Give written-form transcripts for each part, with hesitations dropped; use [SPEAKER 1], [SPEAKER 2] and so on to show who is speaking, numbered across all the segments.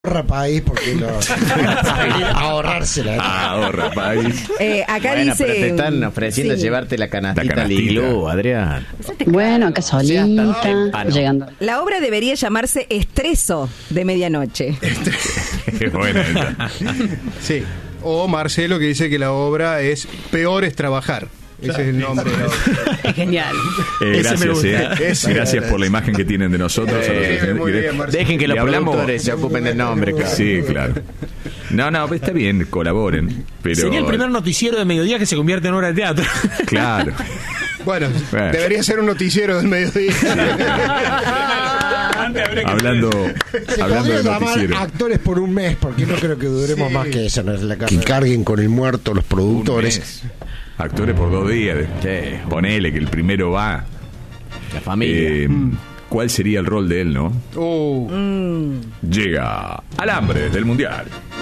[SPEAKER 1] ahorra país porque ahorrársela.
[SPEAKER 2] Ahorra país.
[SPEAKER 3] Acá
[SPEAKER 4] bueno,
[SPEAKER 3] dice.
[SPEAKER 4] pero te están ofreciendo llevarte la canastita al iglú, Adrián.
[SPEAKER 5] Bueno, acá solita, llegando.
[SPEAKER 3] La obra debería llamarse Estreso de Medianoche.
[SPEAKER 2] Bueno,
[SPEAKER 6] sí. O Marcelo, que dice que la obra es Peor es trabajar. Ese es el nombre de la obra.
[SPEAKER 5] Es genial.
[SPEAKER 2] Gracias, gracias por la imagen que tienen de nosotros.
[SPEAKER 4] Dejen que los productores se ocupen del nombre, claro.
[SPEAKER 2] Sí, claro. No, está bien, colaboren. Pero...
[SPEAKER 7] Sería el primer noticiero de mediodía que se convierte en obra de teatro.
[SPEAKER 2] Claro.
[SPEAKER 6] Bueno, debería ser un noticiero del mediodía.
[SPEAKER 2] Hablando de noticiero.
[SPEAKER 1] Actores por un mes, porque no creo que duremos más que eso. No es la que carguen con el muerto los productores.
[SPEAKER 2] Actores por 2 días. Ponele que el primero va.
[SPEAKER 4] La familia.
[SPEAKER 2] ¿Cuál sería el rol de él, no? Llega Alambre desde el Mundial.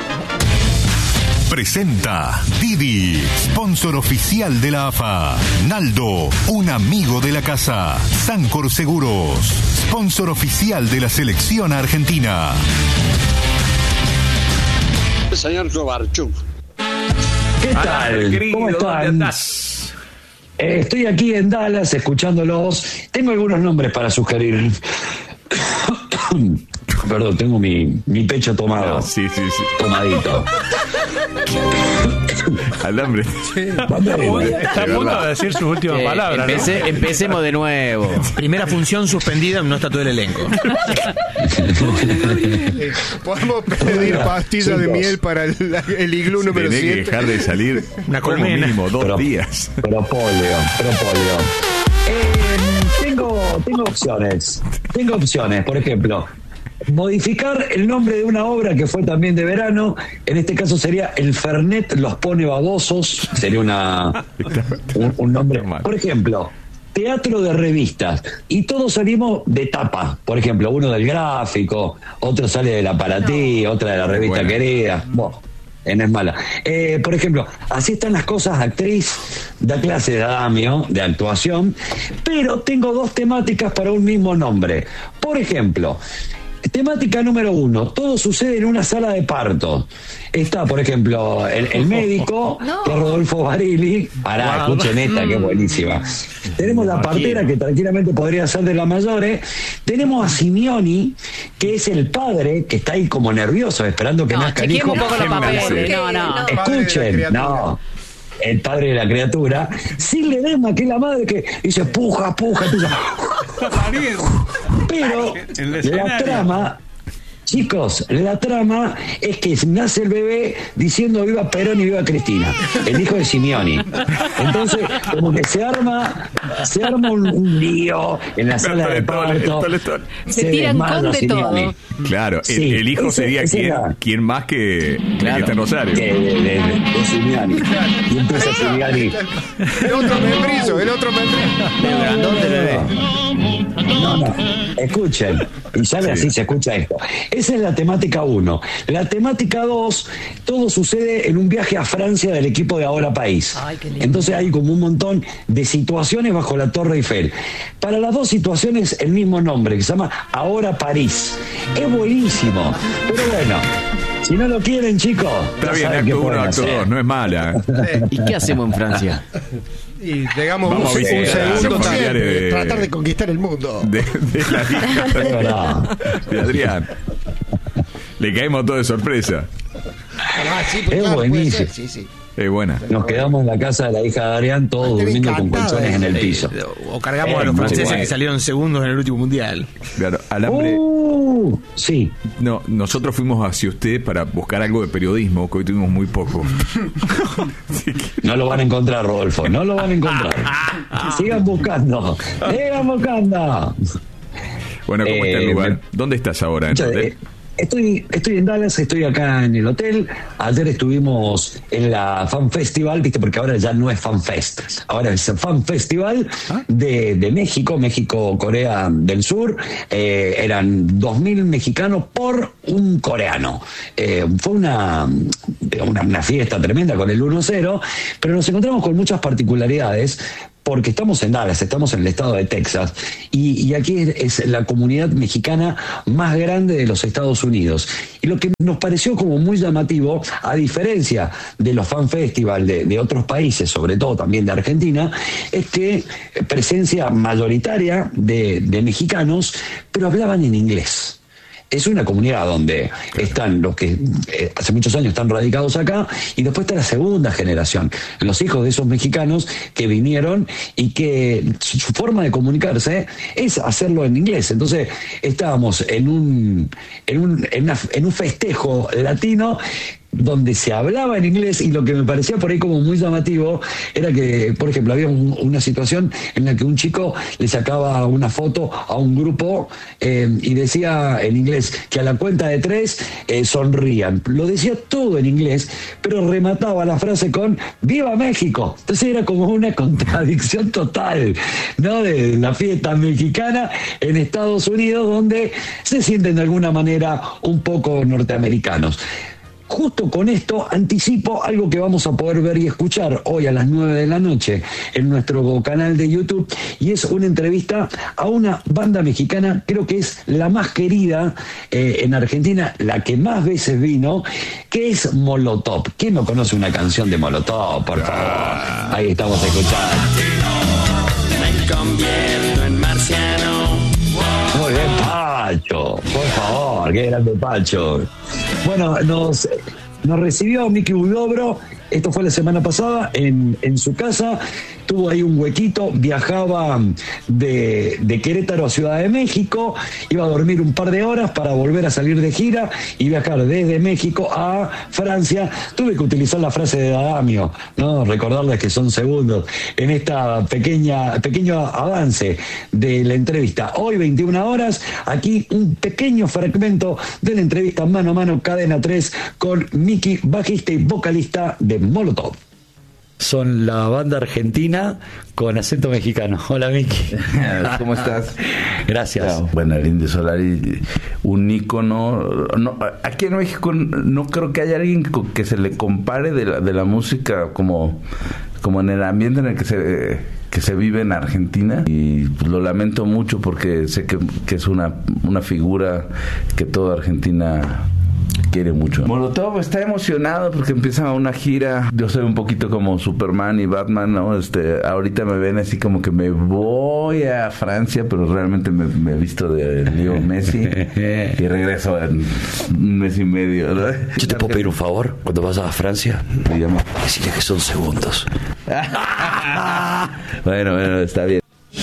[SPEAKER 8] Presenta Didi, sponsor oficial de la AFA. Naldo, un amigo de la casa. Sancor Seguros, sponsor oficial de la selección argentina.
[SPEAKER 9] Señor Grobarchuk.
[SPEAKER 10] ¿Qué tal? ¿Cómo están? Estoy aquí en Dallas escuchándolos. Tengo algunos nombres para sugerir. Perdón, tengo mi pecho tomado.
[SPEAKER 2] Sí.
[SPEAKER 10] Tomadito.
[SPEAKER 2] Alambre.
[SPEAKER 7] Está a punto de decir sus últimas palabras.
[SPEAKER 4] Empecemos de nuevo.
[SPEAKER 7] Primera función suspendida, no está todo el elenco.
[SPEAKER 6] Podemos pedir pastillas de miel para el iglú número 7.
[SPEAKER 2] Tenés que dejar de salir
[SPEAKER 7] una
[SPEAKER 2] como mínimo 2 días.
[SPEAKER 10] Propóleo. Tengo opciones. Por ejemplo, modificar el nombre de una obra que fue también de verano. En este caso sería El Fernet los pone babosos. Sería un nombre. Por ejemplo, teatro de revistas. Y todos salimos de tapa. Por ejemplo, uno del Gráfico, otro sale de La Paratí, otra de la Revista Querida. Bueno, no es mala. Por ejemplo, así están las cosas. Actriz da clase de adamio, de actuación. Pero tengo 2 temáticas para un mismo nombre. Por ejemplo, temática número 1, todo sucede en una sala de parto. Está, por ejemplo, el médico, que es Rodolfo Barili. Escuchen esta, que es buenísima. Tenemos la partera, que tranquilamente podría ser de la Mayores. Tenemos a Simeoni, que es el padre, que está ahí como nervioso, esperando que nazca el hijo.
[SPEAKER 5] Un poco los papeles. No.
[SPEAKER 10] Escuchen, el padre de la criatura. Sin Ledesma, que es la madre que dice puja. Pero la trama, chicos, es que nace el bebé diciendo viva Perón y viva Cristina, el hijo de Simeoni. Entonces, como que se arma un lío en la sala de parto.
[SPEAKER 5] Se tiran con de todo.
[SPEAKER 2] Claro, el hijo sería quien más que este Rosario.
[SPEAKER 10] De Simeoni. Y empieza Simeoni.
[SPEAKER 6] El otro membrizo.
[SPEAKER 10] No. Escuchen, y sabe así se escucha esto. Esa es la temática 1. La temática 2, todo sucede en un viaje a Francia del equipo de Ahora País. Entonces hay como un montón de situaciones bajo la Torre Eiffel. Para las 2 situaciones el mismo nombre, que se llama Ahora París. Es buenísimo, pero bueno, si no lo quieren, chicos,
[SPEAKER 2] está bien, acto 1, acto 2, no es mala.
[SPEAKER 4] ¿Y qué hacemos en Francia?
[SPEAKER 6] Y llegamos un segundo
[SPEAKER 1] tratar de conquistar el mundo
[SPEAKER 2] de la hija de Adrián. Le caemos todo de sorpresa.
[SPEAKER 10] Es buenísimo.
[SPEAKER 1] Sí.
[SPEAKER 2] Es buena.
[SPEAKER 10] Nos quedamos en la casa de la hija de Adrián, todos durmiendo con colchones en el piso.
[SPEAKER 7] O cargamos a los franceses que salieron segundos en el último mundial.
[SPEAKER 2] Claro, Alambre.
[SPEAKER 10] Sí.
[SPEAKER 2] No, nosotros fuimos hacia usted para buscar algo de periodismo, que hoy tuvimos muy poco.
[SPEAKER 10] No lo van a encontrar, Rodolfo, no lo van a encontrar. Sigan buscando.
[SPEAKER 2] Bueno, ¿cómo está el lugar? ¿Dónde estás ahora?
[SPEAKER 10] Estoy en Dallas, estoy acá en el hotel. Ayer estuvimos en la Fan Festival, ¿viste? Porque ahora ya no es Fan Fest, ahora es Fan Festival de México, Corea del Sur. Eran 2.000 mexicanos por un coreano. Fue una fiesta tremenda con el 1-0, pero nos encontramos con muchas particularidades. porque estamos en Dallas, estamos en el estado de Texas, y aquí es la comunidad mexicana más grande de los Estados Unidos. Y lo que nos pareció como muy llamativo, a diferencia de los fan festival de otros países, sobre todo también de Argentina, es que presencia mayoritaria de mexicanos, pero hablaban en inglés. Es una comunidad donde están los que hace muchos años están radicados acá, y después está la segunda generación, los hijos de esos mexicanos que vinieron y que su forma de comunicarse es hacerlo en inglés. Entonces estábamos en un festejo latino donde se hablaba en inglés, y lo que me parecía por ahí como muy llamativo era que, por ejemplo, había una situación en la que un chico le sacaba una foto a un grupo y decía en inglés que a la cuenta de 3 sonrían. Lo decía todo en inglés, pero remataba la frase con ¡Viva México! Entonces era como una contradicción total, ¿no? De la fiesta mexicana en Estados Unidos, donde se sienten de alguna manera un poco norteamericanos. Justo con esto anticipo algo que vamos a poder ver y escuchar hoy a las 9 de la noche en nuestro canal de YouTube, y es una entrevista a una banda mexicana, creo que es la más querida en Argentina, la que más veces vino, que es Molotov. ¿Quién no conoce una canción de Molotov, por favor? Ahí estamos escuchando.
[SPEAKER 11] Me convierto en marciano.
[SPEAKER 10] Muy bien, Pacho, por favor, qué grande Pacho. Bueno, nos recibió Miki Huidobro, esto fue la semana pasada, en su casa. Tuvo ahí un huequito, viajaba de Querétaro a Ciudad de México, iba a dormir un par de horas para volver a salir de gira y viajar desde México a Francia. Tuve que utilizar la frase de Dadamio, ¿no? Recordarles que son segundos en esta pequeño avance de la entrevista. Hoy 21 horas, aquí un pequeño fragmento de la entrevista mano a mano, Cadena 3, con Miki, bajista y vocalista de Molotov.
[SPEAKER 12] Son la banda argentina con acento mexicano. Hola, Miki.
[SPEAKER 13] ¿Cómo estás?
[SPEAKER 12] Gracias.
[SPEAKER 13] Bueno, el Indio Solari, un ícono. No, aquí en México no creo que haya alguien que se le compare de la música como en el ambiente en el que se vive en Argentina, y pues lo lamento mucho porque sé que es una figura que toda Argentina quiere mucho. Molotov está emocionado porque empieza una gira. Yo soy un poquito como Superman y Batman, ¿no? Ahorita me ven así como que me voy a Francia, pero realmente me he visto de Leo Messi y regreso en un mes y medio, ¿no?
[SPEAKER 12] Yo te puedo pedir un favor cuando vas a Francia. Decirle que son segundos.
[SPEAKER 13] Bueno, está bien.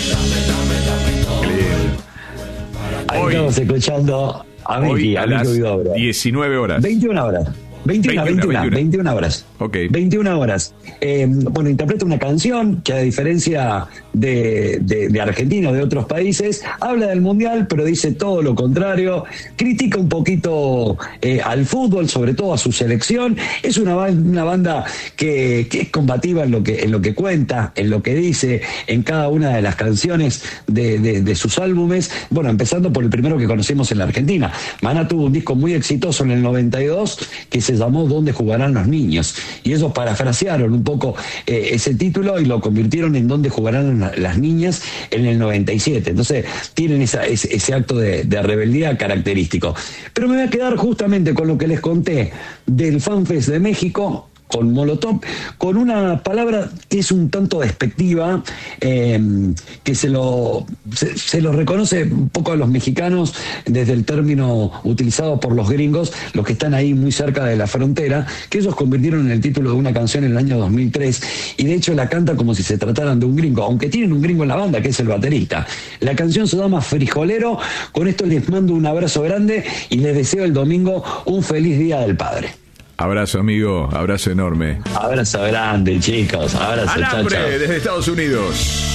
[SPEAKER 10] Ahí estamos escuchando a Miki,
[SPEAKER 2] a las 19 horas.
[SPEAKER 10] 21 horas. 21 horas.
[SPEAKER 2] Ok.
[SPEAKER 10] 21 horas. Bueno, interpreta una canción que, a diferencia de Argentina o de otros países, habla del Mundial, pero dice todo lo contrario. Critica un poquito al fútbol, sobre todo a su selección. Es una banda que es combativa en lo que cuenta, en lo que dice, en cada una de las canciones de sus álbumes. Bueno, empezando por el primero que conocimos en la Argentina. Maná tuvo un disco muy exitoso en el 92 que se llamó ¿Dónde jugarán los niños? Y ellos parafrasearon un poco ese título y lo convirtieron en ¿Dónde jugarán las niñas? En el 97. Entonces tienen ese acto de rebeldía característico. Pero me voy a quedar justamente con lo que les conté del FanFest de México, con Molotov, con una palabra que es un tanto despectiva, que se lo reconoce un poco a los mexicanos desde el término utilizado por los gringos, los que están ahí muy cerca de la frontera, que ellos convirtieron en el título de una canción en el año 2003, y de hecho la canta como si se trataran de un gringo, aunque tienen un gringo en la banda, que es el baterista. La canción se llama Frijolero. Con esto les mando un abrazo grande y les deseo el domingo un feliz Día del Padre.
[SPEAKER 2] Abrazo, amigo, abrazo enorme.
[SPEAKER 10] Abrazo grande, chicos. Abrazo,
[SPEAKER 2] Alambre,
[SPEAKER 10] chao, chao.
[SPEAKER 2] Desde Estados Unidos.